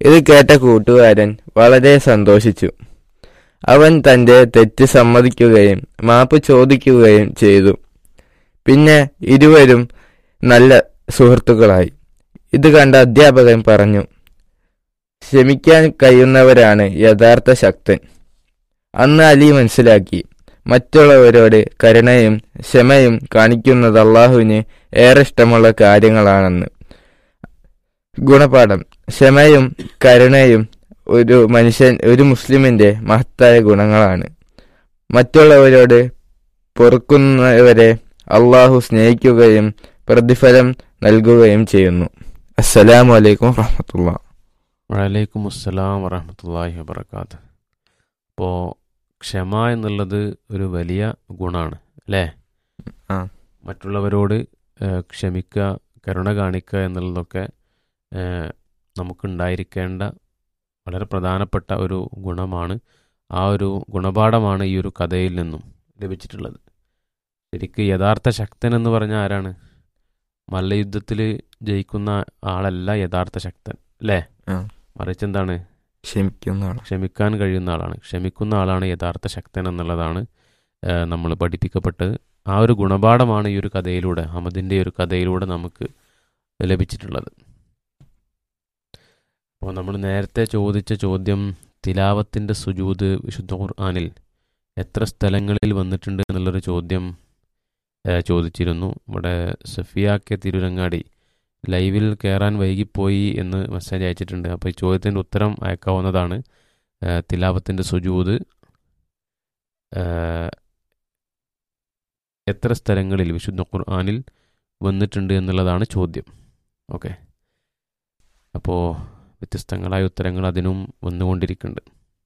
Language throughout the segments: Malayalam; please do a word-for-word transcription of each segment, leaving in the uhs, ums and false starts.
ഇത് കേട്ട കൂട്ടുകാരൻ വളരെ സന്തോഷിച്ചു. അവൻ തന്റെ തെറ്റ് സമ്മതിക്കുകയും മാപ്പ് ചോദിക്കുകയും ചെയ്തു. പിന്നെ ഇരുവരും നല്ല സുഹൃത്തുക്കളായി. ഇത് കണ്ട അധ്യാപകൻ പറഞ്ഞു, ക്ഷമിക്കാൻ കഴിയുന്നവരാണ് യഥാർത്ഥ ശക്തൻ. അന്ന് അലി മനസ്സിലാക്കി, മറ്റുള്ളവരോട് കരുണയും ക്ഷമയും കാണിക്കുന്നത് അള്ളാഹുവിന് ഏറെ ഇഷ്ടമുള്ള കാര്യങ്ങളാണെന്ന്. ഗുണപാഠം: ക്ഷമയും കരുണയും ഒരു മനുഷ്യൻ ഒരു മുസ്ലിമിന്റെ മഹത്തായ ഗുണങ്ങളാണ്. മറ്റുള്ളവരോട് പൊറുക്കുന്നവരെ അള്ളാഹു സ്നേഹിക്കുകയും പ്രതിഫലം നൽകുകയും ചെയ്യുന്നു. അസ്സലാമു അലൈക്കും വറഹ്മത്തുള്ളാഹി. വഅലൈക്കും അസ്സലാം വറഹ്മത്തുള്ളാഹി വബറകാതുഹു. അപ്പോൾ ക്ഷമ എന്നുള്ളത് ഒരു വലിയ ഗുണമാണ് അല്ലേ? ആ മറ്റുള്ളവരോട് ക്ഷമിക്കുക, കരുണ കാണിക്കുക എന്നുള്ളതൊക്കെ നമുക്കുണ്ടായിരിക്കേണ്ട വളരെ പ്രധാനപ്പെട്ട ഒരു ഗുണമാണ്. ആ ഒരു ഗുണപാഠമാണ് ഈ ഒരു കഥയിൽ നിന്നും ലഭിച്ചിട്ടുള്ളത്. ശരിക്കും യഥാർത്ഥ ശക്തൻ എന്ന് പറഞ്ഞാൽ ആരാണ്? മല്ലയുദ്ധത്തിൽ ജയിക്കുന്ന ആളല്ല യഥാർത്ഥ ശക്തൻ അല്ലേ? മറിച്ച് എന്താണ്? ക്ഷമിക്കുന്ന ആൾ, ക്ഷമിക്കാൻ കഴിയുന്ന ആളാണ്. ക്ഷമിക്കുന്ന ആളാണ് യഥാർത്ഥ ശക്തൻ എന്നുള്ളതാണ് നമ്മൾ പഠിപ്പിക്കപ്പെട്ടത്. ആ ഒരു ഗുണപാഠമാണ് ഈ ഒരു കഥയിലൂടെ, ഹമദിൻ്റെ ഒരു കഥയിലൂടെ നമുക്ക് ലഭിച്ചിട്ടുള്ളത്. അപ്പോൾ നമ്മൾ നേരത്തെ ചോദിച്ച ചോദ്യം, തിലാവത്തിൻ്റെ സുജൂദ് വിശുദ്ധ ഖുർആനിൽ എത്ര സ്ഥലങ്ങളിൽ വന്നിട്ടുണ്ട് എന്നുള്ളൊരു ചോദ്യം ചോദിച്ചിരുന്നു. ഇവിടെ സഫിയ കെ തിരുരങ്ങാടി ലൈവിൽ കയറാൻ വൈകിപ്പോയി എന്ന് മെസ്സേജ് അയച്ചിട്ടുണ്ട്. അപ്പോൾ ഈ ചോദ്യത്തിൻ്റെ ഉത്തരം അയക്കാവുന്നതാണ്. തിലാവത്തിൻ്റെ സുജൂദ് എത്ര സ്ഥലങ്ങളിൽ വിശുദ്ധ ഖുർആനിൽ വന്നിട്ടുണ്ട് എന്നുള്ളതാണ് ചോദ്യം. ഓക്കെ, അപ്പോൾ വ്യത്യസ്തങ്ങളായ ഉത്തരങ്ങൾ അതിനും വന്നുകൊണ്ടിരിക്കുന്നുണ്ട്.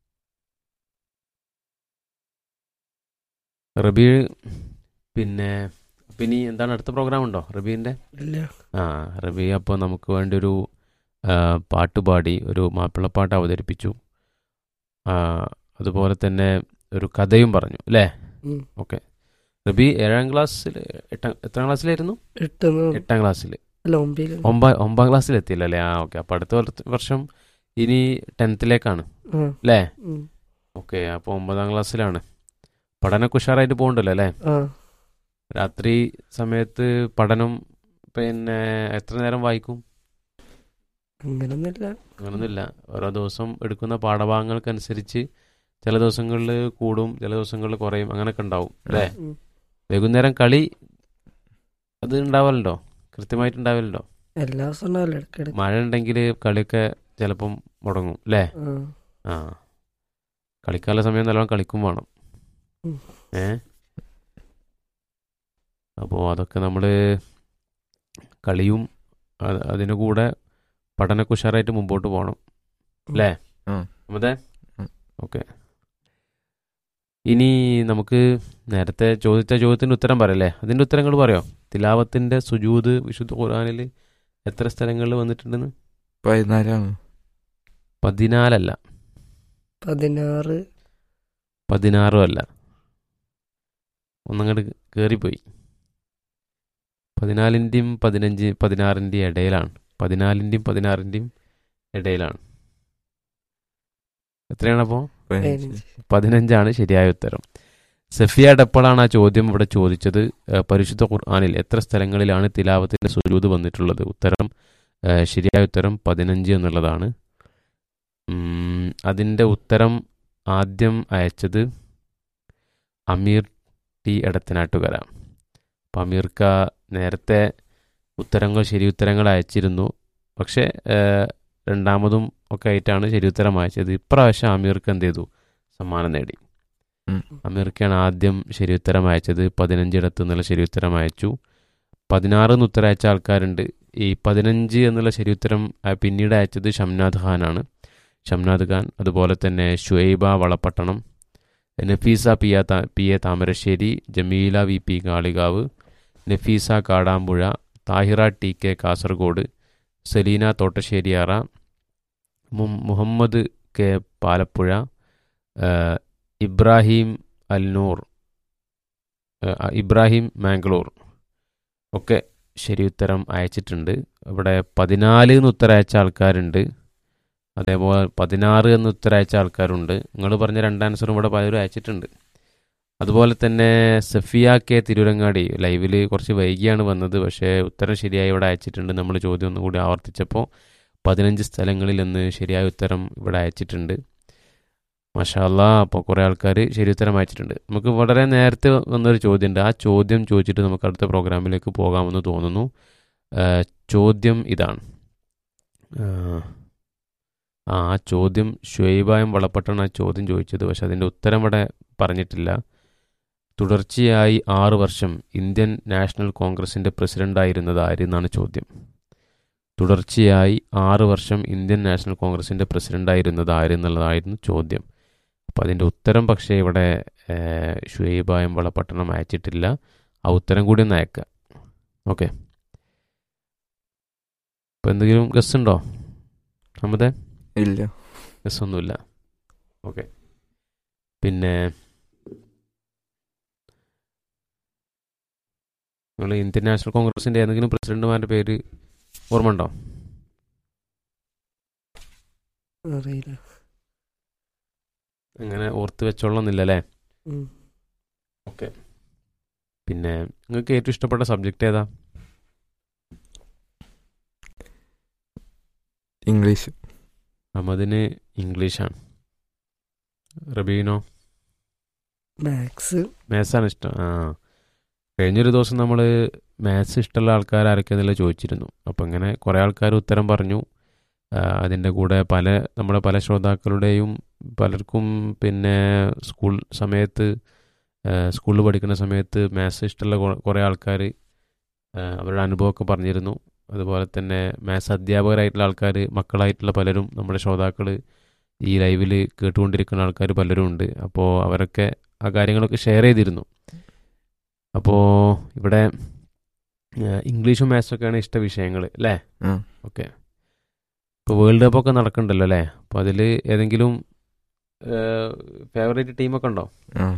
റബി, പിന്നെ പിന്നെ എന്താണ് അടുത്ത പ്രോഗ്രാം ഉണ്ടോ റബീൻ്റെ? ആ റബി അപ്പോൾ നമുക്ക് വേണ്ടി ഒരു പാട്ടുപാടി ഒരു മാപ്പിളപ്പാട്ട് അവതരിപ്പിച്ചു. അതുപോലെ തന്നെ ഒരു കഥയും പറഞ്ഞു അല്ലേ? ഓക്കെ. റബി ഏഴാം ക്ലാസ്സിൽ എട്ടാം എത്രാം ക്ലാസ്സിലായിരുന്നു? എട്ടാം ക്ലാസ്സിൽ ഒമ്പ ഒമ്പതാം ക്ലാസ്സിൽ എത്തിയില്ല അല്ലേ? ആ ഓക്കെ. അപ്പോൾ അടുത്ത വർഷം ഇനി ടെൻത്തിലേക്കാണ് അല്ലേ? ഓക്കെ. അപ്പോൾ ഒമ്പതാം ക്ലാസ്സിലാണ്. പഠനമൊക്കെ ഉഷാറായിട്ട് പോകണ്ടല്ലോ അല്ലേ? രാത്രി സമയത്ത് പഠനം പിന്നെ എത്ര നേരം വായിക്കും? അങ്ങനൊന്നുമില്ല അങ്ങനൊന്നുമില്ല ഓരോ ദിവസം എടുക്കുന്ന പാഠഭാഗങ്ങൾക്കനുസരിച്ച് ചില ദിവസങ്ങളിൽ കൂടും, ചില ദിവസങ്ങളിൽ കുറയും, അങ്ങനെയൊക്കെ ഉണ്ടാവും അല്ലേ? വൈകുന്നേരം കളി അത് ഉണ്ടാവലുണ്ടോ? കൃത്യമായിട്ടുണ്ടാവലുണ്ടോ? എല്ലാ ദിവസവും മഴ ഉണ്ടെങ്കിൽ കളിയൊക്കെ ചിലപ്പം മുടങ്ങും അല്ലേ? ആ കളിക്കാനുള്ള സമയം നല്ലോണം കളിക്കും വേണം. ഏ അപ്പോൾ അതൊക്കെ നമ്മൾ കളിയും അതിന് കൂടെ പഠനമൊക്കെ ഉഷാറായിട്ട് മുമ്പോട്ട് പോകണം അല്ലേ? അതെ. ഓക്കെ. ഇനി നമുക്ക് നേരത്തെ ചോദിച്ച ചോദ്യത്തിൻ്റെ ഉത്തരം പറയല്ലേ? അതിൻ്റെ ഉത്തരങ്ങൾ പറയോ? തിലാവത്തിൻ്റെ സുജൂദ് വിശുദ്ധ ഖുർആനിൽ എത്ര സ്ഥലങ്ങളിൽ വന്നിട്ടുണ്ടെന്ന്? പതിനാലാണ്. പതിനാലല്ല, പതിനാറ്. പതിനാറും അല്ല, ഒന്നങ്ങോട്ട് കയറിപ്പോയി. പതിനാലിൻ്റെയും പതിനഞ്ച് പതിനാറിൻ്റെയും ഇടയിലാണ്. പതിനാലിൻ്റെയും പതിനാറിൻ്റെയും ഇടയിലാണ്. എത്രയാണപ്പോൾ? പതിനഞ്ചാണ് ശരിയായ ഉത്തരം. സഫിയ ഡപ്പളാണ് ആ ചോദ്യം ഇവിടെ ചോദിച്ചത്. പരിശുദ്ധ ഖുർആനിൽ എത്ര സ്ഥലങ്ങളിലാണ് തിലാവത്തിൻ്റെ സുജൂദ് വന്നിട്ടുള്ളത്? ഉത്തരം, ശരിയായ ഉത്തരം പതിനഞ്ച് എന്നുള്ളതാണ്. അതിൻ്റെ ഉത്തരം ആദ്യം അയച്ചത് അമീർ ടി എടത്തനാട്ടുകര. അപ്പം അമീർക്ക നേരത്തെ ഉത്തരങ്ങൾ ശരി ഉത്തരങ്ങൾ അയച്ചിരുന്നു, പക്ഷേ രണ്ടാമതും ഒക്കെ ആയിട്ടാണ് ശരി ഉത്തരം അയച്ചത്. ഇപ്രാവശ്യം അമീർക്ക് എന്ത് ചെയ്തു? സമ്മാനം നേടി. അമീർക്കാണ് ആദ്യം ശരി ഉത്തരം അയച്ചത്. പതിനഞ്ചിടത്ത് എന്നുള്ള ശരി ഉത്തരം അയച്ചു. പതിനാറ് എന്ന് ഉത്തരം അയച്ച ആൾക്കാരുണ്ട്. ഈ പതിനഞ്ച് എന്നുള്ള ശരി ഉത്തരം പിന്നീട് അയച്ചത് ഷംനാദ് ഖാനാണ്. ഷംനാദ് ഖാൻ, അതുപോലെ തന്നെ Shuaiba Valapattanam, Nafeesa P A P A Thamarassery, Jameela V P Kalikavu, Nafeesa Kadampuzha, Thahira T K Kasaragod, Saleena തോട്ടശ്ശേരിയാറ, Muhammad K Palappuzha, Ibrahim Al Noor, Ibrahim Mangalore ഒക്കെ ശരി ഉത്തരം അയച്ചിട്ടുണ്ട്. ഇവിടെ പതിനാല് എന്ന് ഉത്തരം അയച്ച ആൾക്കാരുണ്ട്. അതേപോലെ പതിനാറ് എന്ന് ഉത്തരം അയച്ച ആൾക്കാരുണ്ട്. നിങ്ങൾ പറഞ്ഞ രണ്ട് ആൻസറും ഇവിടെ പലരും അയച്ചിട്ടുണ്ട്. അതുപോലെ തന്നെ സഫിയ കെ തിരുരങ്ങാടി ലൈവിൽ കുറച്ച് വൈകിയാണ് വന്നത്, പക്ഷേ ഉത്തരം ശരിയായി ഇവിടെ അയച്ചിട്ടുണ്ട്. നമ്മൾ ചോദ്യം ഒന്നുകൂടി ആവർത്തിച്ചപ്പോൾ പതിനഞ്ച് സ്ഥലങ്ങളിൽ നിന്ന് ശരിയായ ഉത്തരം ഇവിടെ അയച്ചിട്ടുണ്ട്. മാഷാ അല്ലാ. അപ്പോൾ കുറേ ആൾക്കാർ ശരി ഉത്തരം അയച്ചിട്ടുണ്ട്. നമുക്ക് വളരെ നേരത്തെ വന്നൊരു ചോദ്യമുണ്ട്. ആ ചോദ്യം ചോദിച്ചിട്ട് നമുക്ക് അടുത്ത പ്രോഗ്രാമിലേക്ക് പോകാമെന്ന് തോന്നുന്നു. ചോദ്യം ഇതാണ്. ആ ചോദ്യം ഷുഹൈബായും വളപ്പട്ടാണ് ആ ചോദ്യം ചോദിച്ചത്, പക്ഷെ അതിൻ്റെ ഉത്തരം ഇവിടെ പറഞ്ഞിട്ടില്ല. തുടർച്ചയായി ആറ് വർഷം ഇന്ത്യൻ നാഷണൽ കോൺഗ്രസിൻ്റെ പ്രസിഡൻ്റായിരുന്നത് ആരെന്നാണ് ചോദ്യം. തുടർച്ചയായി ആറ് വർഷം ഇന്ത്യൻ നാഷണൽ കോൺഗ്രസിൻ്റെ പ്രസിഡൻ്റായിരുന്നത് ആരെന്നുള്ളതായിരുന്നു ചോദ്യം. അപ്പോൾ അതിൻ്റെ ഉത്തരം പക്ഷേ ഇവിടെ ഷുഹൈബായും വളപ്പട്ടണം അയച്ചിട്ടില്ല. ആ ഉത്തരം കൂടി ഒന്ന് അയക്കുക. ഓക്കെ. അപ്പോൾ എന്തെങ്കിലും ഗസ് ഉണ്ടോ നമ്മതെ? ഇല്ല, ഗസ് ഒന്നുമില്ല. ഓക്കെ. പിന്നെ നിങ്ങൾ ഇന്ത്യൻ നാഷണൽ കോൺഗ്രസിൻ്റെ ഏതെങ്കിലും പ്രസിഡന്റുമാരുടെ പേര് ഓർമ്മ ഉണ്ടോ? അറിയില്ല. അങ്ങനെ ഓർത്ത് വെച്ചോളന്നില്ല അല്ലേ? ഉം. ഓക്കെ. പിന്നെ നിങ്ങൾക്ക് ഏറ്റവും ഇഷ്ടപ്പെട്ട സബ്ജക്റ്റ് ഏതാ? ഇംഗ്ലീഷ്. അഹമ്മദിന് ഇംഗ്ലീഷാണ്. റബീനോ? മാത്സ്. മാത്സാണ് ഇഷ്ടം. ആ, കഴിഞ്ഞൊരു ദിവസം നമ്മൾ മാത്സ് ഇഷ്ടമുള്ള ആൾക്കാർ ആരൊക്കെയെന്നുള്ള ചോദിച്ചിരുന്നു. അപ്പോൾ ഇങ്ങനെ കുറേ ആൾക്കാർ ഉത്തരം പറഞ്ഞു. അതിൻ്റെ കൂടെ പല നമ്മുടെ പല ശ്രോതാക്കളുടെയും പലർക്കും പിന്നെ സ്കൂൾ സമയത്ത് സ്കൂളിൽ പഠിക്കുന്ന സമയത്ത് മാത്സ് ഇഷ്ടമുള്ള കുറേ ആൾക്കാർ അവരുടെ അനുഭവമൊക്കെ പറഞ്ഞിരുന്നു. അതുപോലെ തന്നെ മാത്സ് അധ്യാപകരായിട്ടുള്ള ആൾക്കാർ, മക്കളായിട്ടുള്ള പലരും നമ്മുടെ ശ്രോതാക്കൾ ഈ ലൈവിൽ കേട്ടുകൊണ്ടിരിക്കുന്ന ആൾക്കാർ പലരും ഉണ്ട്. അപ്പോൾ അവരൊക്കെ ആ കാര്യങ്ങളൊക്കെ ഷെയർ ചെയ്തിരുന്നു. അപ്പോൾ ഇവിടെ ഇംഗ്ലീഷും മാത്സൊക്കെയാണ് ഇഷ്ട വിഷയങ്ങൾ അല്ലേ? ഓക്കെ. ഇപ്പോൾ വേൾഡ് കപ്പൊക്കെ നടക്കുന്നുണ്ടല്ലോ അല്ലേ? അപ്പോൾ അതിൽ ഏതെങ്കിലും ഫേവറേറ്റ് ടീമൊക്കെ ഉണ്ടോ?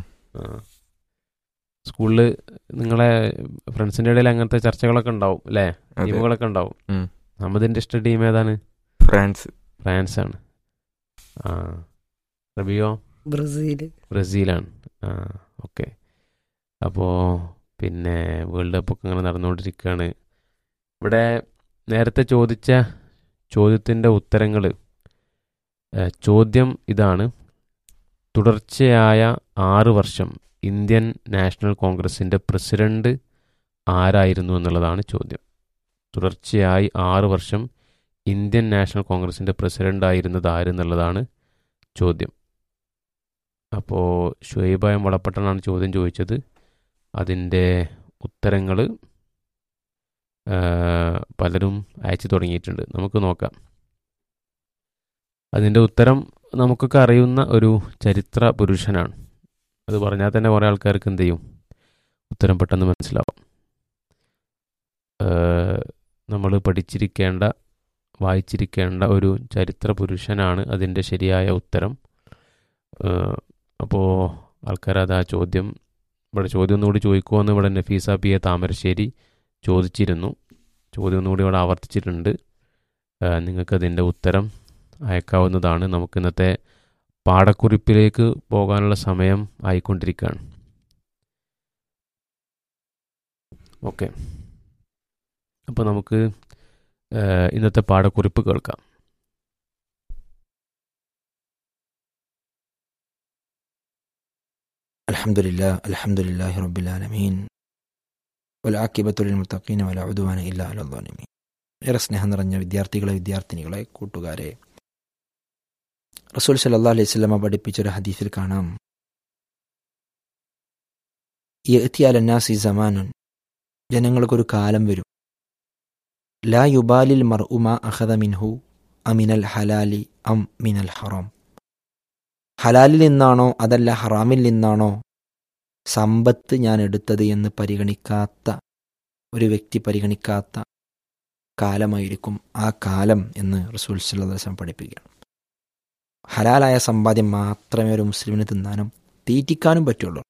സ്കൂളിൽ നിങ്ങളെ ഫ്രണ്ട്സിൻ്റെ ഇടയിൽ അങ്ങനത്തെ ചർച്ചകളൊക്കെ ഉണ്ടാവും അല്ലേ? ടീമുകളൊക്കെ ഉണ്ടാവും. നമ്മതിൻ്റെ ഇഷ്ട ടീം ഏതാണ്? ഫ്രാൻസ്. ഫ്രാൻസ് ആണ്. ആ, റബിയോ? ബ്രസീൽ. ബ്രസീലാണ്. ആ, ഓക്കെ. അപ്പോൾ പിന്നെ വേൾഡ് കപ്പൊക്കെ ഇങ്ങനെ നടന്നുകൊണ്ടിരിക്കുകയാണ്. ഇവിടെ നേരത്തെ ചോദിച്ച ചോദ്യത്തിൻ്റെ ഉത്തരങ്ങൾ, ചോദ്യം ഇതാണ്: തുടർച്ചയായ ആറ് വർഷം ഇന്ത്യൻ നാഷണൽ കോൺഗ്രസിൻ്റെ പ്രസിഡന്റ് ആരായിരുന്നു എന്നുള്ളതാണ് ചോദ്യം. തുടർച്ചയായി ആറ് വർഷം ഇന്ത്യൻ നാഷണൽ കോൺഗ്രസിൻ്റെ പ്രസിഡന്റ് ആയിരുന്നത് ആരെന്നുള്ളതാണ് ചോദ്യം. അപ്പോൾ ഷുഹൈബായും വളപ്പട്ടനാണ് ചോദ്യം ചോദിച്ചത്. അതിൻ്റെ ഉത്തരങ്ങൾ പലരും അയച്ചു തുടങ്ങിയിട്ടുണ്ട്. നമുക്ക് നോക്കാം. അതിൻ്റെ ഉത്തരം നമുക്കൊക്കെ അറിയുന്ന ഒരു ചരിത്ര പുരുഷനാണ്. അത് പറഞ്ഞാൽ തന്നെ കുറേ ആൾക്കാർക്ക് എന്ത് ചെയ്യും, ഉത്തരം പെട്ടെന്ന് മനസ്സിലാവും. നമ്മൾ പഠിച്ചിരിക്കേണ്ട, വായിച്ചിരിക്കേണ്ട ഒരു ചരിത്ര പുരുഷനാണ് അതിൻ്റെ ശരിയായ ഉത്തരം. അപ്പോൾ ആൾക്കാരത് ആ ചോദ്യം ഇവിടെ ചോദ്യം ഒന്നുകൂടി ചോദിക്കുമെന്ന് ഇവിടെ നഫീസ പി എ താമരശ്ശേരി ചോദിച്ചിരുന്നു. ചോദ്യം ഒന്നുകൂടി ഇവിടെ ആവർത്തിച്ചിട്ടുണ്ട്. നിങ്ങൾക്കതിൻ്റെ ഉത്തരം അയക്കാവുന്നതാണ്. നമുക്ക് ഇന്നത്തെ പാഠക്കുറിപ്പിലേക്ക് പോകാനുള്ള സമയം ആയിക്കൊണ്ടിരിക്കുകയാണ്. ഓക്കെ. അപ്പോൾ നമുക്ക് ഇന്നത്തെ പാഠക്കുറിപ്പ് കേൾക്കാം. അൽഹംദുലില്ലാ അൽഹംദുലില്ലാഹി റബ്ബിൽ ആലമീൻ വൽആഖിബത്തു ലിൽ മുത്തഖീന വലാ ഉദ്വാന ഇല്ലാ അലൽ ളാലിമീൻ. ഏറെ സ്നേഹം നിറഞ്ഞ വിദ്യാർത്ഥികളെ, വിദ്യാർത്ഥിനികളെ, കൂട്ടുകാരെ, റസൂൽ സല്ലല്ലാഹു അലൈഹി വസല്ലമ പഠിപ്പിച്ചൊരു ഹദീസിൽ കാണാം: യഅതി അലന്നാസി സമാനുൻ, ജനങ്ങൾക്കൊരു കാലം വരും, ലാ യുബാലിൽ മർഉ മാ അഖദ മിൻഹു അമിനൽ ഹലാലി അം മിനൽ ഹറാം. ഹലാലിൽ നിന്നാണോ അതല്ല ഹറാമിൽ നിന്നാണോ സമ്പത്ത് ഞാൻ എടുത്തത് എന്ന് പരിഗണിക്കാത്ത ഒരു വ്യക്തി പരിഗണിക്കാത്ത കാലമായിരിക്കും ആ കാലം എന്ന് റസൂൽ സല്ലല്ലാഹു അലൈഹി വസല്ലം പഠിപ്പിക്കുകയാണ്. ഹലാലായ സമ്പാദ്യം മാത്രമേ ഒരു മുസ്ലിമിന് തിന്നാനും തീറ്റിക്കാനും പറ്റുള്ളൂ.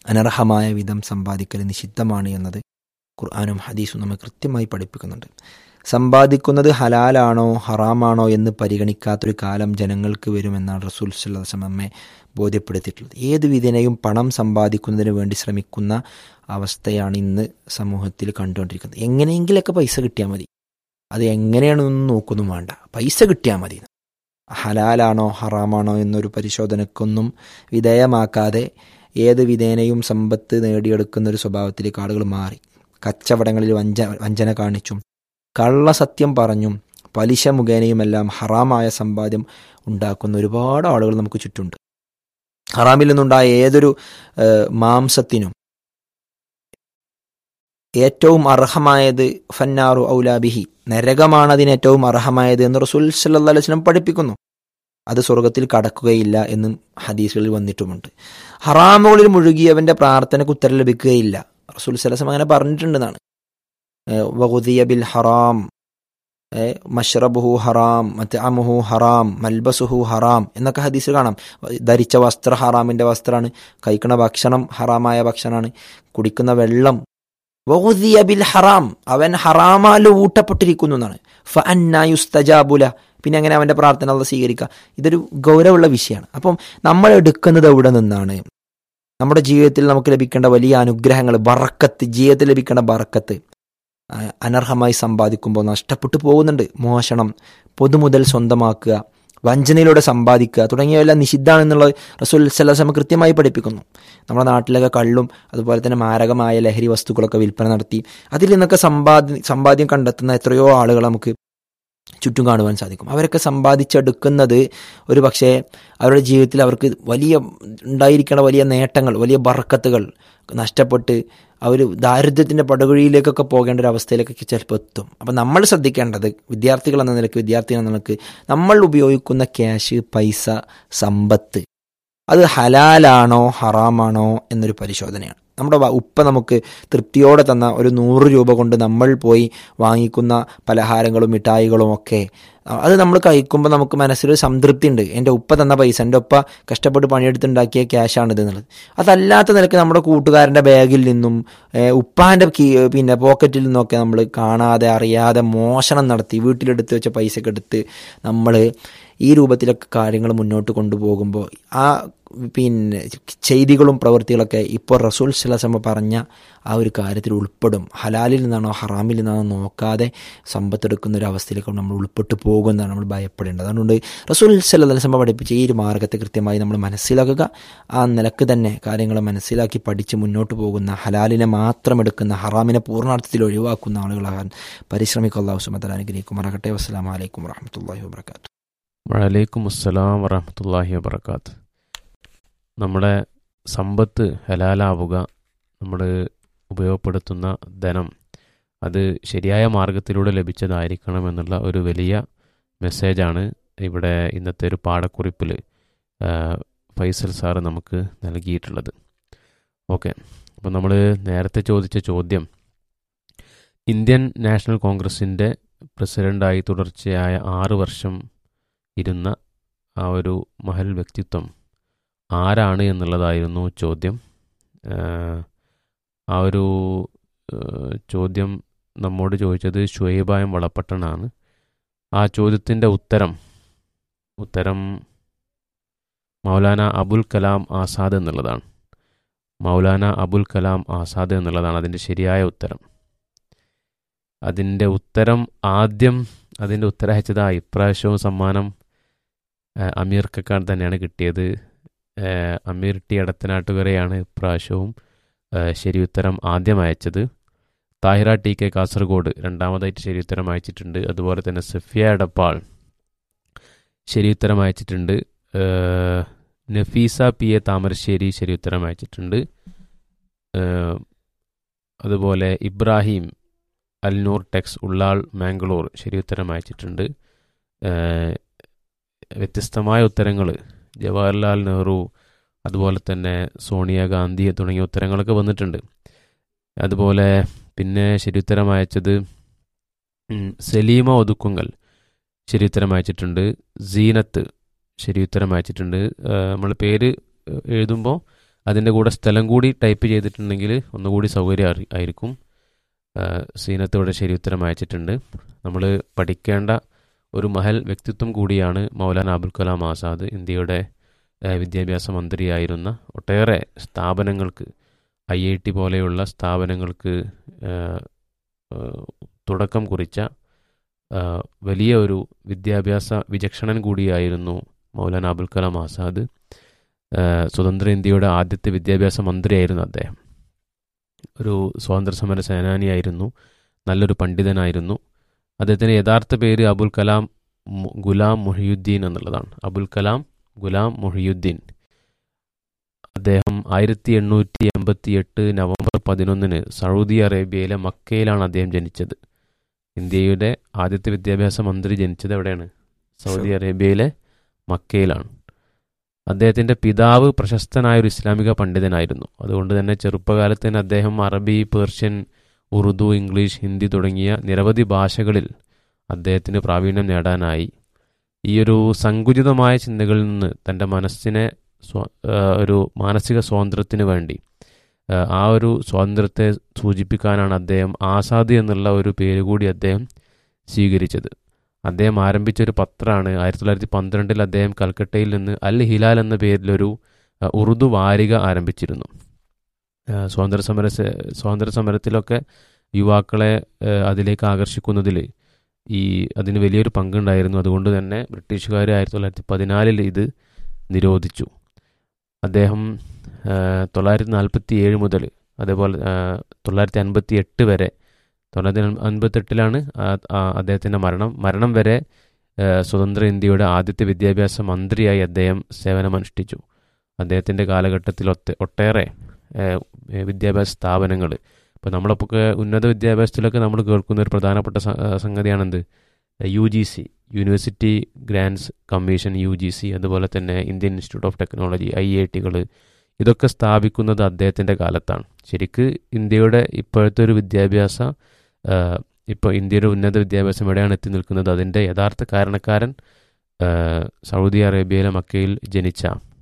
അനർഹമായ വിധം സമ്പാദിക്കൽ നിഷിദ്ധമാണ് എന്നത് ഖുർആനും ഹദീസും നമ്മെ കൃത്യമായി പഠിപ്പിക്കുന്നുണ്ട്. സമ്പാദിക്കുന്നത് ഹലാലാണോ ഹറാമാണോ എന്ന് പരിഗണിക്കാത്തൊരു കാലം ജനങ്ങൾക്ക് വരുമെന്നാണ് റസൂൽ സല്ലല്ലാഹു അലൈഹി വസല്ലം നമ്മെ ബോധ്യപ്പെടുത്തിയിട്ടുള്ളത്. ഏത് വിധേനയും പണം സമ്പാദിക്കുന്നതിന് വേണ്ടി ശ്രമിക്കുന്ന അവസ്ഥയാണ് ഇന്ന് സമൂഹത്തിൽ കണ്ടുകൊണ്ടിരിക്കുന്നത്. എങ്ങനെയെങ്കിലൊക്കെ പൈസ കിട്ടിയാൽ മതി, അത് എങ്ങനെയാണെന്നൊന്നും നോക്കൊന്നും വേണ്ട, പൈസ കിട്ടിയാൽ മതി. ഹലാലാണോ ഹറാമാണോ എന്നൊരു പരിശോധനക്കൊന്നും വിധേയമാക്കാതെ ഏത് വിധേനയും സമ്പത്ത് നേടിയെടുക്കുന്ന ഒരു സ്വഭാവത്തിലേക്ക് ആളുകൾ മാറി. കച്ചവടങ്ങളിൽ വഞ്ച വഞ്ചന കാണിച്ചും കള്ളസത്യം പറഞ്ഞും പലിശ മുഖേനയുമെല്ലാം ഹറാമായ സമ്പാദ്യം ഉണ്ടാക്കുന്ന ഒരുപാട് ആളുകൾ നമുക്ക് ചുറ്റുണ്ട്. ഹറാമിൽ നിന്നുണ്ടായ ഏതൊരു മാംസത്തിനും ഏറ്റവും അർഹമായത് ഫന്നാറു ഔലാബിഹി, നരകമാണ് അതിന് ഏറ്റവും അർഹമായത് എന്ന് റസൂൽ സല്ലല്ലാഹു അലൈഹി വസല്ലം പഠിപ്പിക്കുന്നു. അത് സ്വർഗത്തിൽ കടക്കുകയില്ല എന്നും ഹദീസുകളിൽ വന്നിട്ടുമുണ്ട്. ഹറാമുകളിൽ മുഴുകിയവന്റെ പ്രാർത്ഥനയ്ക്ക് ഉത്തരം ലഭിക്കുകയില്ല. റസൂൽ സല്ലല്ലാഹു അലൈഹി വസല്ലം അങ്ങനെ പറഞ്ഞിട്ടുണ്ടെന്നാണ്. വഗുദിയ ബിൽ ഹറാം, മഷ്റബുഹു ഹറാം, മത്അമുഹു ഹറാം, മൽബസുഹു ഹറാം എന്നൊക്കെ ഹദീസ് കാണാം. ധരിച്ച വസ്ത്രം ഹറാമിന്റെ വസ്ത്രമാണ്, കഴിക്കുന്ന ഭക്ഷണം ഹറാമായ ഭക്ഷണമാണ്, കുടിക്കുന്ന വെള്ളം വഗുദിയ ബിൽ ഹറാം, അവൻ ഹറാമാൽ ഊട്ടപ്പെട്ടിരിക്കുന്നു എന്നാണ്. ഫഅന്നാ യുസ്തജാബുല, പിന്നെ അങ്ങനെ അവന്റെ പ്രാർത്ഥന അല്ലാഹു സ്വീകരിക്കുക. ഇതൊരു ഗൗരവമുള്ള വിഷയമാണ്. അപ്പം നമ്മൾ എടുക്കുന്നത് എവിടെ നിന്നാണ്? നമ്മുടെ ജീവിതത്തിൽ നമുക്ക് ലഭിക്കേണ്ട വലിയ അനുഗ്രഹങ്ങൾ, ബറക്കത്ത്, ജീവിതത്തിൽ ലഭിക്കേണ്ട ബറക്കത്ത് അനർഹമായി സമ്പാദിക്കുമ്പോൾ നഷ്ടപ്പെട്ടു പോകുന്നുണ്ട്. മോഷണം, പൊതുമുതൽ സ്വന്തമാക്കുക, വഞ്ചനയിലൂടെ സമ്പാദിക്കുക തുടങ്ങിയവയെല്ലാം നിഷിദ്ധാണെന്നുള്ളത് റസൂൽ സല്ലല്ലാഹു അലൈഹി വസല്ലം കൃത്യമായി പഠിപ്പിക്കുന്നു. നമ്മുടെ നാട്ടിലൊക്കെ കള്ളും അതുപോലെ തന്നെ മാരകമായ ലഹരി വസ്തുക്കളൊക്കെ വിൽപ്പന നടത്തി അതിൽ നിന്നൊക്കെ സമ്പാദ്യ സമ്പാദ്യം കണ്ടെത്തുന്ന എത്രയോ ആളുകൾ നമുക്ക് ചുറ്റും കാണുവാൻ സാധിക്കും. അവരൊക്കെ സമ്പാദിച്ചെടുക്കുന്നത് ഒരു പക്ഷേ അവരുടെ ജീവിതത്തിൽ അവർക്ക് വലിയ ഉണ്ടായിരിക്കേണ്ട വലിയ നേട്ടങ്ങൾ, വലിയ ബർക്കത്തുകൾ നഷ്ടപ്പെട്ട് അവർ ദാരിദ്ര്യത്തിൻ്റെ പടുകുഴിയിലേക്കൊക്കെ പോകേണ്ട ഒരു അവസ്ഥയിലേക്കൊക്കെ ചിലപ്പോൾ എത്തും. അപ്പം നമ്മൾ ശ്രദ്ധിക്കേണ്ടത്, വിദ്യാർത്ഥികൾ എന്ന നിലയ്ക്ക്, വിദ്യാർത്ഥികൾ എന്ന നിലയ്ക്ക് നമ്മൾ ഉപയോഗിക്കുന്ന ക്യാഷ്, പൈസ, സമ്പത്ത് അത് ഹലാലാണോ ഹറാമാണോ എന്നൊരു പരിശോധനയാണ്. നമ്മുടെ ഉപ്പ നമുക്ക് തൃപ്തിയോടെ തന്ന ഒരു നൂറ് രൂപ കൊണ്ട് നമ്മൾ പോയി വാങ്ങിക്കുന്ന പലഹാരങ്ങളും മിഠായികളും ഒക്കെ അത് നമ്മൾ കഴിക്കുമ്പോൾ നമുക്ക് മനസ്സിലൊരു സംതൃപ്തി ഉണ്ട്. എൻ്റെ ഉപ്പ തന്ന പൈസ, എൻ്റെ ഉപ്പ കഷ്ടപ്പെട്ട് പണിയെടുത്തുണ്ടാക്കിയ ക്യാഷാണിത് എന്നുള്ളത്. അതല്ലാത്ത നിലയ്ക്ക് നമ്മുടെ കൂട്ടുകാരൻ്റെ ബാഗിൽ നിന്നും ഉപ്പാൻ്റെ പിന്നെ പോക്കറ്റിൽ നിന്നൊക്കെ നമ്മൾ കാണാതെ അറിയാതെ മോഷണം നടത്തി വീട്ടിലെടുത്ത് വെച്ച പൈസയൊക്കെ എടുത്ത് നമ്മൾ ഈ രൂപത്തിലൊക്കെ കാര്യങ്ങൾ മുന്നോട്ട് കൊണ്ടുപോകുമ്പോൾ ആ പിന്നെ ചെയ്തികളും പ്രവൃത്തികളൊക്കെ ഇപ്പോൾ റസൂൽ സല്ലല്ലാഹു അലൈഹി വസല്ലം പറഞ്ഞ ആ ഒരു കാര്യത്തിൽ ഉൾപ്പെടും. ഹലാലിൽ നിന്നാണോ ഹറാമിൽ നിന്നാണോ നോക്കാതെ സമ്പത്തെടുക്കുന്ന ഒരു അവസ്ഥയിലേക്ക് നമ്മൾ ഉൾപ്പെട്ടു പോകുമെന്നാണ് നമ്മൾ ഭയപ്പെടേണ്ടത്. അതുകൊണ്ട് റസൂൽ സല്ലല്ലാഹു അലൈഹി വസല്ലം പഠിപ്പിച്ച ഈ ഒരു മാർഗ്ഗത്തെ കൃത്യമായി നമ്മൾ മനസ്സിലാക്കുക. ആ നിലക്ക് തന്നെ കാര്യങ്ങൾ മനസ്സിലാക്കി പഠിച്ച് മുന്നോട്ട് പോകുന്ന, ഹലാലിനെ മാത്രം എടുക്കുന്ന, ഹറാമിനെ പൂർണ്ണാർത്ഥത്തിൽ ഒഴിവാക്കുന്ന ആളുകളാകാൻ പരിശ്രമിക്കുക. അല്ലാഹു സുബ്ഹാനഹു വ തആല അനുഗ്രഹിക്കുമാറാകട്ടെ. വസ്സലാമു അലൈക്കും വറഹ്മത്തുള്ളാഹി വബറകാതുഹു. വഅലൈക്കും അസ്സലാം വറഹ്മത്തുള്ളാഹി വബറകാതുഹു. നമ്മുടെ സമ്പത്ത് ഹലാലാവുക, നമ്മൾ ഉപയോഗപ്പെടുത്തുന്ന ധനം അത് ശരിയായ മാർഗത്തിലൂടെ ലഭിച്ചതായിരിക്കണം എന്നുള്ള ഒരു വലിയ മെസ്സേജാണ് ഇവിടെ ഇന്നത്തെ ഒരു പാഠക്കുറിപ്പിൽ ഫൈസൽ സാറ് നമുക്ക് നൽകിയിട്ടുള്ളത്. ഓക്കെ, അപ്പോൾ നമ്മൾ നേരത്തെ ചോദിച്ച ചോദ്യം, ഇന്ത്യൻ നാഷണൽ കോൺഗ്രസിൻ്റെ പ്രസിഡൻ്റായി തുടർച്ചയായ ആറ് വർഷം ഇരുന്ന ആ ഒരു മഹൽ വ്യക്തിത്വം ആരാണ് എന്നുള്ളതായിരുന്നു ചോദ്യം. ആ ഒരു ചോദ്യം നമ്മോട് ചോദിച്ചത് ഷുഹൈബായം വളപ്പട്ടണാണ്. ആ ചോദ്യത്തിൻ്റെ ഉത്തരം ഉത്തരം മൗലാന അബുൽ കലാം ആസാദ് എന്നുള്ളതാണ്. മൗലാന അബുൽ കലാം ആസാദ് എന്നുള്ളതാണ് അതിൻ്റെ ശരിയായ ഉത്തരം. അതിൻ്റെ ഉത്തരം ആദ്യം അതിൻ്റെ ഉത്തരം അയച്ചത് ആ ഇപ്രാവശ്യവും സമ്മാനം അമീർ കക്കാൻ തന്നെയാണ് കിട്ടിയത്. അമീർ ടി എടത്തനാട്ടുകരയാണ് ഇപ്രാവശ്യവും ശരി ഉത്തരം ആദ്യം അയച്ചത്. താഹിറ ടി കെ കാസർഗോഡ് രണ്ടാമതായിട്ട് ശരി ഉത്തരം അയച്ചിട്ടുണ്ട്. അതുപോലെ തന്നെ സഫിയ എടപ്പാൾ ശരി ഉത്തരം അയച്ചിട്ടുണ്ട്. നഫീസ പി എ താമരശ്ശേരി ശരി ഉത്തരം അയച്ചിട്ടുണ്ട്. അതുപോലെ ഇബ്രാഹിം അൽനൂർ ടെക്സ് ഉള്ളാൾ മാംഗ്ലൂർ ശരി ഉത്തരം അയച്ചിട്ടുണ്ട്. വ്യത്യസ്തമായ ഉത്തരങ്ങൾ ജവഹർലാൽ നെഹ്റു, അതുപോലെ തന്നെ സോണിയാഗാന്ധി തുടങ്ങിയ ഉത്തരങ്ങളൊക്കെ വന്നിട്ടുണ്ട്. അതുപോലെ പിന്നെ ശരിയുത്തരം അയച്ചത് സലീമ ഒതുക്കുങ്കൽ ശരിയുത്തരം അയച്ചിട്ടുണ്ട്. സീനത്ത് ശരിയുത്തരം അയച്ചിട്ടുണ്ട്. നമ്മൾ പേര് എഴുതുമ്പോൾ അതിൻ്റെ കൂടെ സ്ഥലം കൂടി ടൈപ്പ് ചെയ്തിട്ടുണ്ടെങ്കിൽ ഒന്നുകൂടി സൗകര്യം ആയിരിക്കും. സീനത്ത് ഇവിടെ ശരിയുത്തരം അയച്ചിട്ടുണ്ട്. നമ്മൾ പഠിക്കേണ്ട ഒരു മഹൽ വ്യക്തിത്വം കൂടിയാണ് മൗലാന അബുൽ കലാം ആസാദ്. ഇന്ത്യയുടെ ഏഹ്, വിദ്യാഭ്യാസ മന്ത്രിയായിരുന്ന ഒട്ടേറെ സ്ഥാപനങ്ങൾക്ക്, ഐ ഐ ടി പോലെയുള്ള സ്ഥാപനങ്ങൾക്ക് ഏഹ്, ഏഹ്, തുടക്കം കുറിച്ച ഏഹ്, വലിയ ഒരു വിദ്യാഭ്യാസ വിചക്ഷണൻ കൂടിയായിരുന്നു മൗലാന അബുൽ കലാം ആസാദ്. ഏഹ്, സ്വതന്ത്ര ഇന്ത്യയുടെ ആദ്യത്തെ വിദ്യാഭ്യാസ മന്ത്രിയായിരുന്നു അദ്ദേഹം. ഒരു സ്വാതന്ത്ര്യ സമര സേനാനിയായിരുന്നു, നല്ലൊരു പണ്ഡിതനായിരുന്നു. അദ്ദേഹത്തിൻ്റെ യഥാർത്ഥ പേര് അബുൽ കലാം മു- ഗുലാം മുഹിയുദ്ദീൻ എന്നുള്ളതാണ്. അബുൽ കലാം ഗുലാം മുഹിയുദ്ദീൻ. അദ്ദേഹം ആയിരത്തി എണ്ണൂറ്റി എൺപത്തി എട്ട് നവംബർ പതിനൊന്നിന് സൗദി അറേബ്യയിലെ മക്കയിലാണ് അദ്ദേഹം ജനിച്ചത്. ഇന്ത്യയുടെ ആദ്യത്തെ വിദ്യാഭ്യാസ മന്ത്രി ജനിച്ചത് എവിടെയാണ്? സൗദി അറേബ്യയിലെ മക്കയിലാണ്. അദ്ദേഹത്തിൻ്റെ പിതാവ് പ്രശസ്തനായ ഒരു ഇസ്ലാമിക പണ്ഡിതനായിരുന്നു. അതുകൊണ്ട് തന്നെ ചെറുപ്പകാലത്ത് തന്നെ അദ്ദേഹം അറബി, പേർഷ്യൻ, ഉറുദു, ഇംഗ്ലീഷ്, ഹിന്ദി തുടങ്ങിയ നിരവധി ഭാഷകളിൽ അദ്ദേഹത്തിന് പ്രാവീണ്യം നേടാനായി. ഈ ഒരു സങ്കുചിതമായ ചിന്തകളിൽ നിന്ന് തൻ്റെ മനസ്സിനെ സ്വ- ആ, ഒരു മാനസിക സ്വാതന്ത്ര്യത്തിന് വേണ്ടി ആ, ആ ഒരു സ്വാതന്ത്ര്യത്തെ സൂചിപ്പിക്കാനാണ് അദ്ദേഹം ആസാദ് എന്നുള്ള ഒരു പേര് കൂടി അദ്ദേഹം സ്വീകരിച്ചത്. അദ്ദേഹം ആരംഭിച്ച ഒരു പത്രമാണ് ആയിരത്തി തൊള്ളായിരത്തി പന്ത്രണ്ടിൽ അദ്ദേഹം കൽക്കട്ടയിൽ നിന്ന് അൽ ഹിലാൽ എന്ന പേരിലൊരു ആ, ഉറുദു വാരിക ആരംഭിച്ചിരുന്നു. ആ, സ്വാതന്ത്ര്യ സമര സേ- സ്വാതന്ത്ര്യ സമരത്തിലൊക്കെ യുവാക്കളെ ആ, അതിലേക്ക് ആകർഷിക്കുന്നതിൽ ഈ അതിന് വലിയൊരു പങ്കുണ്ടായിരുന്നു. അതുകൊണ്ട് തന്നെ ബ്രിട്ടീഷുകാർ ആയിരത്തി തൊള്ളായിരത്തി പതിനാലിൽ ഇത് നിരോധിച്ചു. അദ്ദേഹം ആ, തൊള്ളായിരത്തി നാൽപ്പത്തി ഏഴ് മുതൽ അതേപോലെ ആ, തൊള്ളായിരത്തി അൻപത്തി എട്ട് വരെ, തൊള്ളായിരത്തി അൻപത്തെട്ടിലാണ് അദ്ദേഹത്തിൻ്റെ മരണം മരണം വരെ ആ, സ്വതന്ത്ര ഇന്ത്യയുടെ ആദ്യത്തെ വിദ്യാഭ്യാസ മന്ത്രിയായി അദ്ദേഹം സേവനമനുഷ്ഠിച്ചു. അദ്ദേഹത്തിൻ്റെ കാലഘട്ടത്തിൽ ഒത്ത ഒട്ടേറെ ആ, വിദ്യാഭ്യാസ സ്ഥാപനങ്ങൾ, ഇപ്പോൾ നമ്മളൊക്കെ ഉന്നത വിദ്യാഭ്യാസത്തിലൊക്കെ നമ്മൾ കേൾക്കുന്ന ഒരു പ്രധാനപ്പെട്ട സ- ആ, സംഗതിയാണെന്ത്? U G C, university grants commission, U G C, അതുപോലെ തന്നെ Indian institute of technology, I I ടികൾ, ഇതൊക്കെ സ്ഥാപിക്കുന്നത് അദ്ദേഹത്തിൻ്റെ കാലത്താണ്. ശരിക്ക് ഇന്ത്യയുടെ ഇപ്പോഴത്തെ ഒരു വിദ്യാഭ്യാസ ആ, ഇപ്പോൾ ഇന്ത്യയുടെ ഉന്നത വിദ്യാഭ്യാസം എവിടെയാണ് എത്തി നിൽക്കുന്നത്, അതിൻ്റെ യഥാർത്ഥ കാരണക്കാരൻ ആ, സൗദി അറേബ്യയിലെ മക്കയിൽ ജനിച്ച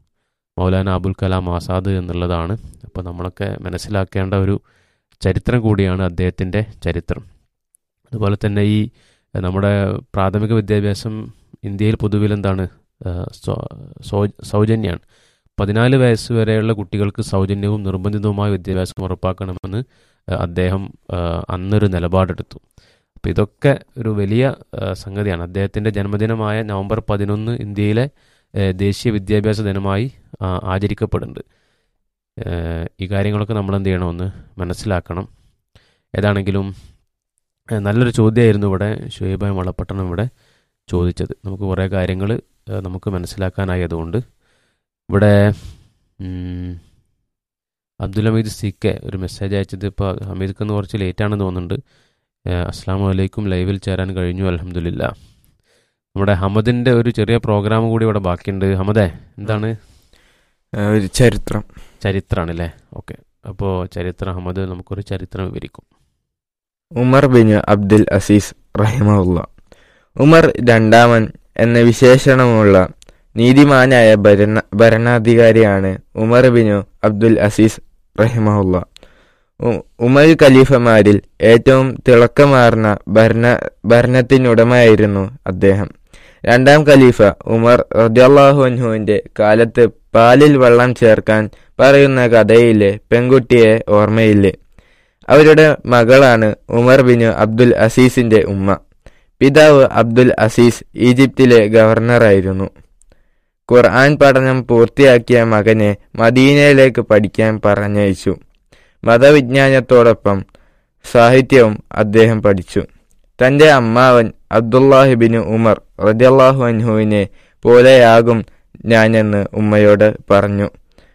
മൗലാന അബുൽ കലാം ആസാദ് എന്നുള്ളതാണ്. അപ്പോൾ നമ്മളൊക്കെ മനസ്സിലാക്കേണ്ട ഒരു ചരിത്രം കൂടിയാണ് അദ്ദേഹത്തിൻ്റെ ചരിത്രം. അതുപോലെ തന്നെ ഈ ആ, നമ്മുടെ പ്രാഥമിക വിദ്യാഭ്യാസം ഇന്ത്യയിൽ പൊതുവിൽ എന്താണ്? ആ, സ്വ- സൗ- സൗജന്യമാണ്. പതിനാല് വയസ്സ് വരെയുള്ള കുട്ടികൾക്ക് സൗജന്യവും നിർബന്ധിതവുമായ വിദ്യാഭ്യാസം ഉറപ്പാക്കണമെന്ന് ആ, അദ്ദേഹം ആ, അന്നൊരു നിലപാടെടുത്തു. അപ്പോൾ ഇതൊക്കെ ഒരു വലിയ ആ, സംഗതിയാണ്. അദ്ദേഹത്തിൻ്റെ ജന്മദിനമായ നവംബർ പതിനൊന്ന് ഇന്ത്യയിലെ ആ, ദേശീയ വിദ്യാഭ്യാസ ദിനമായി ആ, ആചരിക്കപ്പെടുന്നുണ്ട്. ആ, ഈ കാര്യങ്ങളൊക്കെ നമ്മൾ എന്ത് ചെയ്യണമെന്ന് മനസ്സിലാക്കണം. ഏതാണെങ്കിലും ആ, നല്ലൊരു ചോദ്യമായിരുന്നു ഇവിടെ ഷുഹൈബ് വളപട്ടണം ഇവിടെ ചോദിച്ചത്. നമുക്ക് കുറേ കാര്യങ്ങൾ നമുക്ക് മനസ്സിലാക്കാനായി. അതുകൊണ്ട് ഇവിടെ ഉം, അബ്ദുൽ ഹമീദ് സി കെ ഒരു മെസ്സേജ് അയച്ചത് ഇപ്പോൾ ഹമീദ്ക്ക് കുറച്ച് ലേറ്റാണെന്ന് തോന്നുന്നുണ്ട്. ഏഹ് അസ്സലാമു അലൈക്കും, ലൈവിൽ ചേരാൻ കഴിഞ്ഞു, അൽഹംദുലില്ലാ. നമ്മുടെ ഹമദിൻ്റെ ഒരു ചെറിയ പ്രോഗ്രാം കൂടി ഇവിടെ ബാക്കിയുണ്ട്. ഹമദേ, എന്താണ്? ആ, ഒരു ചരിത്രം. ചരിത്രമാണല്ലേ? ഓക്കെ, അപ്പോൾ ചരിത്രം ഹമദ് നമുക്കൊരു ചരിത്രം വിവരിക്കും. ഉമർ ബിൻ അബ്ദുൽ അസീസ് റഹിമഹുല്ല. ഉമർ രണ്ടാമൻ എന്ന വിശേഷണമുള്ള നീതിമാനായ ഭരണ ഭരണാധികാരിയാണ് ഉമർ ബിൻ അബ്ദുൽ അസീസ് റഹിമഹുല്ല. ഉ- ഉമർ ഖലീഫമാരിൽ ഏറ്റവും തിളക്കമാർന്ന ഭരണ ഭരണത്തിനുടമയായിരുന്നു അദ്ദേഹം. രണ്ടാം ഖലീഫ ഉമർ റളിയല്ലാഹു അൻഹുവിന്റെ കാലത്ത് പാലിൽ വെള്ളം ചേർക്കാൻ പറയുന്ന കഥയിലെ പെൺകുട്ടിയെ ഓർമ്മയില്ലേ? അവരുടെ മകളാണ് ഉമർ ബിൻ അബ്ദുൽ അസീസിന്റെ ഉമ്മ. പിതാവ് അബ്ദുൽ അസീസ് ഈജിപ്തിലെ ഗവർണറായിരുന്നു. ഖുർആൻ പഠനം പൂർത്തിയാക്കിയ മകനെ മദീനയിലേക്ക് പഠിക്കാൻ പറഞ്ഞയച്ചു. മതവിജ്ഞാനത്തോടൊപ്പം സാഹിത്യവും അദ്ദേഹം പഠിച്ചു. തന്റെ അമ്മാവൻ അബ്ദുല്ലാഹി ബിൻ ഉമർ റളിയല്ലാഹു അൻഹുവിനെ പോലെയാകും ഞാനെന്ന് ഉമ്മയോട് പറഞ്ഞു.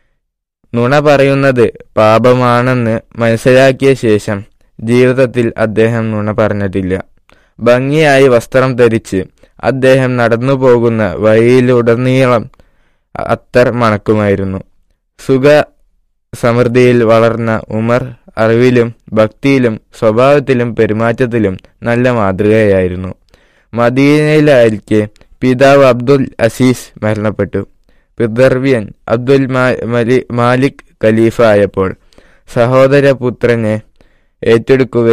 നുണ പറയുന്നത് പാപമാണെന്ന് മനസ്സിലാക്കിയ ശേഷം ജീവിതത്തിൽ അദ്ദേഹം നുണ പറഞ്ഞിട്ടില്ല. ഭംഗിയായി വസ്ത്രം ധരിച്ച് അദ്ദേഹം നടന്നു പോകുന്ന വഴിയിലുടനീളം അത്തർ മണക്കുമായിരുന്നു. സുഖ സമൃദ്ധിയിൽ വളർന്ന ഉമർ അറിവിലും ഭക്തിയിലും സ്വഭാവത്തിലും പെരുമാറ്റത്തിലും നല്ല മാതൃകയായിരുന്നു. മദീനയിലായിരിക്കെ പിതാവ് അബ്ദുൽ അസീസ് മരണപ്പെട്ടു. പിതൃവ്യൻ അബ്ദുൽ മാലിക് ഖലീഫ ആയപ്പോൾ സഹോദരപുത്രനെ ഏറ്റെടുക്കുകയും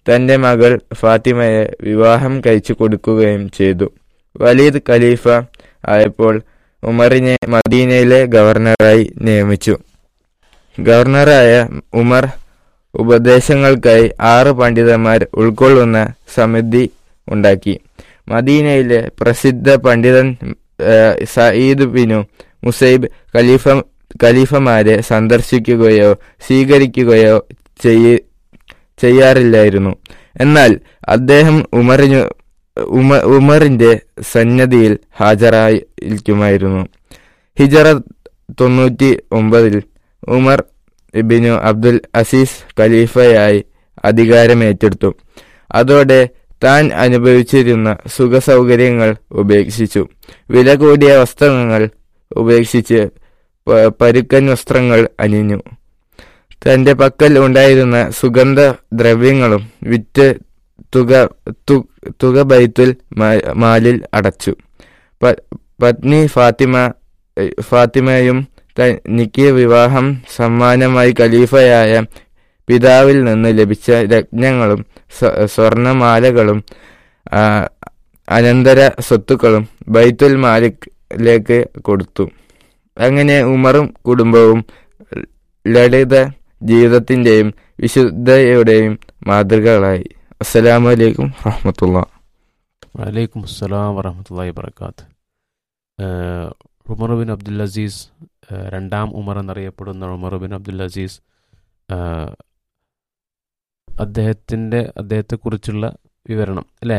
തന്റെ മകൾ ഫാത്തിമയെ വിവാഹം കഴിച്ചു കൊടുക്കുകയും ചെയ്തു. വലീദ് ഖലീഫ ആയപ്പോൾ ഉമറിനെ മദീനയിലെ ഗവർണറായി നിയമിച്ചു. ഗവർണറായ ഉമർ ഉപദേശങ്ങൾക്കായി ആറ് പണ്ഡിതന്മാർ ഉൾക്കൊള്ളുന്ന സമിതി ഉണ്ടാക്കി. മദീനയിലെ പ്രസിദ്ധ പണ്ഡിതൻ സഈദ് ബിനു മുസൈബ് ഖലീഫ ഖലീഫമാരെ സന്ദർശിക്കുകയോ സ്വീകരിക്കുകയോ ചെയ്യ ചെയ്യാറില്ലായിരുന്നു. എന്നാൽ അദ്ദേഹം ഉമറിനു ഉമ ഉമറിന്റെ സന്നദ്ധിയിൽ ഹാജരായിരിക്കുമായിരുന്നു. ഹിജറ തൊണ്ണൂറ്റി ഒമ്പതിൽ ഉമർ ഇബ്നു അബ്ദുൽ അസീസ് ഖലീഫയായി അധികാരമേറ്റെടുത്തു. അതോടെ താൻ അനുഭവിച്ചിരുന്ന സുഖസൗകര്യങ്ങൾ ഉപേക്ഷിച്ചു. വില കൂടിയ വസ്ത്രങ്ങൾ ഉപേക്ഷിച്ച് പരുക്കൻ വസ്ത്രങ്ങൾ അണിഞ്ഞു. തന്റെ പക്കൽ ഉണ്ടായിരുന്ന സുഗന്ധ ദ്രവ്യങ്ങളും വിറ്റ് തുക തുക ബൈത്തുൽ മാലിൽ അടച്ചു. പത്നി ഫാത്തിമ ഫാത്തിമയും തനിക്ക് വിവാഹം സമ്മാനമായി ഖലീഫയായ പിതാവിൽ നിന്ന് ലഭിച്ച രത്നങ്ങളും സ്വർണമാലകളും അനന്തര സ്വത്തുക്കളും ബൈത്തുൽ മാലിലേക്ക് കൊടുത്തു. അങ്ങനെ ഉമറും കുടുംബവും ലളിത ജീവിതത്തിന്റെയും വിശുദ്ധയുടെയും മാതൃകകളായി. അസ്സലാമു അലൈക്കും വറഹ്മത്തുള്ളാഹി. വലൈക്കും അസ്സലാം വറഹ്മത്തുള്ളാഹി വബറകാത്ത്. ഉമർ ബിൻ അബ്ദുൽ അസീസ്, രണ്ടാം ഉമർ എന്നറിയപ്പെടുന്ന ഉമർ ബിൻ അബ്ദുൽ അസീസ്, അദ്ദേഹത്തിൻ്റെ അദ്ദേഹത്തെക്കുറിച്ചുള്ള വിവരണം അല്ലേ?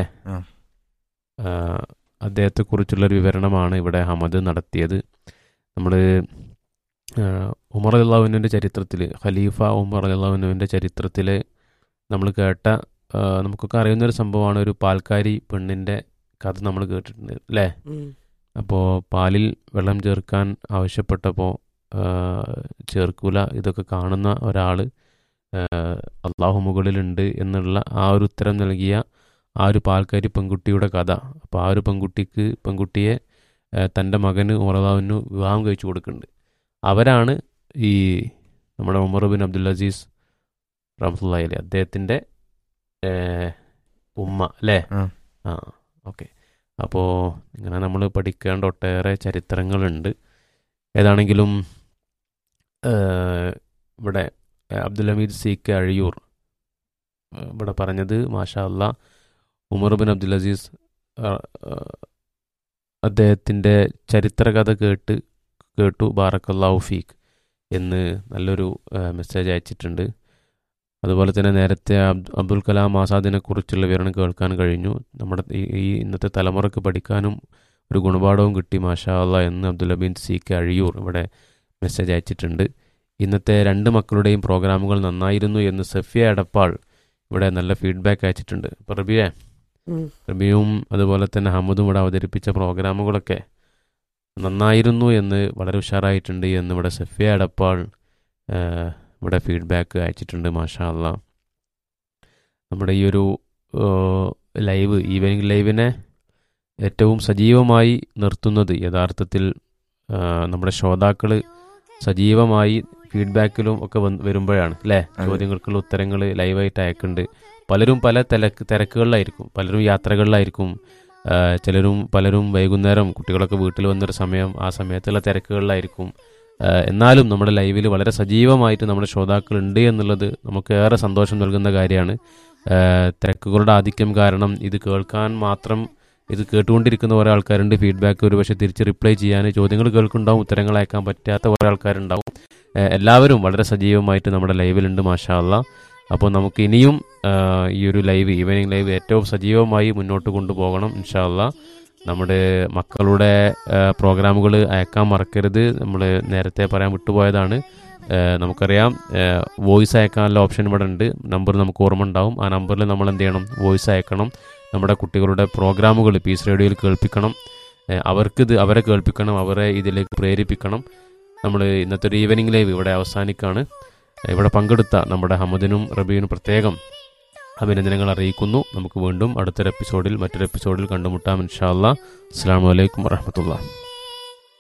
അദ്ദേഹത്തെക്കുറിച്ചുള്ളൊരു വിവരണമാണ് ഇവിടെ ഹമദ് നടത്തിയത്. നമ്മൾ ഉമർ റളിയല്ലാഹുവിൻ്റെ ചരിത്രത്തിൽ, ഖലീഫ ഉമർ റളിയല്ലാഹുവിൻ്റെ ചരിത്രത്തിൽ നമ്മൾ കേട്ട, നമുക്കൊക്കെ അറിയുന്നൊരു സംഭവമാണ് ഒരു പാൽക്കാരി പെണ്ണിൻ്റെ കഥ നമ്മൾ കേട്ടിട്ടുണ്ട് അല്ലേ? അപ്പോൾ പാലിൽ വെള്ളം ചേർക്കാൻ ആവശ്യപ്പെട്ടപ്പോൾ ചേർക്കൂല, ഇതൊക്കെ കാണുന്ന ഒരാൾ അള്ളാഹു മുകളിലുണ്ട് എന്നുള്ള ആ ഒരു ഉത്തരം നൽകിയ ആ ഒരു പാൽക്കാരി പെൺകുട്ടിയുടെ കഥ. അപ്പോൾ ആ ഒരു പെൺകുട്ടിക്ക് പെൺകുട്ടിയെ തൻ്റെ മകന് ഉമർ റളിയല്ലാഹുവിന് വിവാഹം കഴിച്ചു കൊടുക്കുന്നുണ്ട്. അവരാണ് ഈ നമ്മുടെ ഉമർ ബിൻ അബ്ദുൽ അസീസ് റഹ്മത്തുള്ളാഹി അലൈഹി, അദ്ദേഹത്തിൻ്റെ ഉമ്മ അല്ലേ? ആ ഓക്കെ. അപ്പോൾ ഇങ്ങനെ നമ്മൾ പഠിക്കേണ്ട ഒട്ടേറെ ചരിത്രങ്ങളുണ്ട്. ഏതാണെങ്കിലും ഇവിടെ അബ്ദുൽ ഹമീദ് സി കെ അഴിയൂർ ഇവിടെ പറഞ്ഞത് മാഷാ അല്ലാ, ഉമർ ബിൻ അബ്ദുൽ അസീസ് അദ്ദേഹത്തിൻ്റെ ചരിത്രകഥ കേട്ട് കേട്ടു ബാറക്കല്ലാഹു ഫീക്ക് എന്ന് നല്ലൊരു മെസ്സേജ് അയച്ചിട്ടുണ്ട്. അതുപോലെ തന്നെ നേരത്തെ അബ്ദുൽ കലാം ആസാദിനെ കുറിച്ചുള്ള വിവരണം കേൾക്കാൻ കഴിഞ്ഞു. നമ്മുടെ ഈ ഇന്നത്തെ തലമുറക്ക് പഠിക്കാനും ഒരു ഗുണപാഠവും കിട്ടി മാഷാ അല്ലാ എന്ന് അബ്ദുൽ ഹമീദ് സി കെ അഴിയൂർ ഇവിടെ മെസ്സേജ് അയച്ചിട്ടുണ്ട്. ഇന്നത്തെ രണ്ട് മക്കളുടെയും പ്രോഗ്രാമുകൾ നന്നായിരുന്നു എന്ന് സഫിയ എടപ്പാൾ ഇവിടെ നല്ല ഫീഡ്ബാക്ക് അയച്ചിട്ടുണ്ട്. അപ്പോൾ റബിയെ, റബിയും അതുപോലെ തന്നെ ഹമുദും ഇവിടെ അവതരിപ്പിച്ച പ്രോഗ്രാമുകളൊക്കെ നന്നായിരുന്നു എന്ന് വളരെ ഉഷാറായിട്ടുണ്ട് എന്ന് ഇവിടെ സഫിയ എടപ്പാൾ ഇവിടെ ഫീഡ്ബാക്ക് അയച്ചിട്ടുണ്ട്. മാഷാ അല്ലാ. നമ്മുടെ ഈ ഒരു ലൈവ്, ഈവനിങ് ലൈവിനെ ഏറ്റവും സജീവമായി നിർത്തുന്നത് യഥാർത്ഥത്തിൽ നമ്മുടെ ശ്രോതാക്കൾ സജീവമായി ഫീഡ്ബാക്കിലും ഒക്കെ വന്ന് വരുമ്പോഴാണ് അല്ലേ? ചോദ്യങ്ങൾക്കുള്ള ഉത്തരങ്ങൾ ലൈവായിട്ട് അയക്കുന്നുണ്ട്. പലരും പല തിരക്ക് തിരക്കുകളിലായിരിക്കും, പലരും യാത്രകളിലായിരിക്കും, ചിലരും പലരും വൈകുന്നേരം കുട്ടികളൊക്കെ വീട്ടിൽ വന്നൊരു സമയം, ആ സമയത്തുള്ള തിരക്കുകളിലായിരിക്കും. എന്നാലും നമ്മുടെ ലൈവിൽ വളരെ സജീവമായിട്ട് നമ്മുടെ ശ്രോതാക്കളുണ്ട് എന്നുള്ളത് നമുക്ക് ഏറെ സന്തോഷം നൽകുന്ന കാര്യമാണ്. തിരക്കുകളുടെ ആധിക്യം കാരണം ഇത് കേൾക്കാൻ മാത്രം, ഇത് കേട്ടുകൊണ്ടിരിക്കുന്ന കുറേ ആൾക്കാരുണ്ട്. ഫീഡ്ബാക്ക് ഒരുപക്ഷെ തിരിച്ച് റിപ്ലൈ ചെയ്യാൻ, ചോദ്യങ്ങൾ കേൾക്കുന്നുണ്ടാവും, ഉത്തരങ്ങൾ അയക്കാൻ പറ്റാത്ത കുറേ ആൾക്കാരുണ്ടാവും. എല്ലാവരും വളരെ സജീവമായിട്ട് നമ്മുടെ ലൈവിലുണ്ട് മാഷാ അല്ലാ. അപ്പോൾ നമുക്ക് ഇനിയും ഈ ഒരു ലൈവ്, ഈവനിങ് ലൈവ് ഏറ്റവും സജീവമായി മുന്നോട്ട് കൊണ്ടുപോകണം ഇൻഷാ അല്ലാ. നമ്മുടെ മക്കളുടെ പ്രോഗ്രാമുകൾ അയക്കാൻ മറക്കരുത്. നമ്മൾ നേരത്തെ പറയാൻ വിട്ടുപോയതാണ്. നമുക്കറിയാം വോയിസ് അയക്കാനുള്ള ഓപ്ഷൻ ഇവിടെ ഉണ്ട്. നമ്പർ നമുക്ക് ഓർമ്മ ഉണ്ടാവും. ആ നമ്പറിൽ നമ്മൾ എന്ത് ചെയ്യണം? വോയിസ് അയക്കണം. നമ്മുടെ കുട്ടികളുടെ പ്രോഗ്രാമുകൾ പീസ് റേഡിയോയിൽ കേൾപ്പിക്കണം. അവർക്കിത് അവരെ കേൾപ്പിക്കണം, അവരെ ഇതിലേക്ക് പ്രേരിപ്പിക്കണം. നമ്മൾ ഇന്നത്തെ ഒരു ഈവനിങ് ലൈവ് ഇവിടെ അവസാനിക്കുകയാണ്. ഇവിടെ പങ്കെടുത്ത നമ്മുടെ ഹമദിനും റബീനും പ്രത്യേകം അഭിനന്ദനങ്ങൾ അറിയിക്കുന്നു. നമുക്ക് വീണ്ടും അടുത്തൊരു എപ്പിസോഡിൽ മറ്റൊരു എപ്പിസോഡിൽ കണ്ടുമുട്ടാം ഇൻഷാ അല്ലാ. അസ്സലാമു അലൈക്കും വറഹ്മത്തുള്ളാഹി.